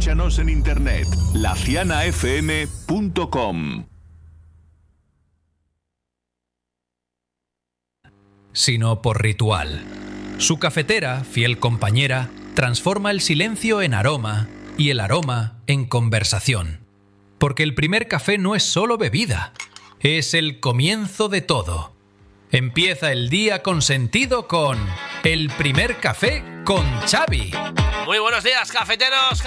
Escúchanos en internet, lacianafm.com. Sino por ritual. Su cafetera, fiel compañera, transforma el silencio en aroma y el aroma en conversación. Porque el primer café no es solo bebida, es el comienzo de todo. Empieza el día con sentido con El Primer Café con Xavi. Muy buenos días, cafeteros.